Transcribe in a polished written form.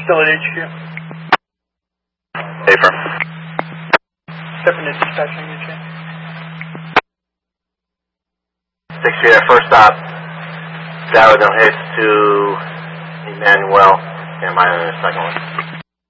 Still at HQ. Affirm. Stepping to dispatching HQ. 6 first stop. Tower, don't hit to Emmanuel. Stand by on the second one.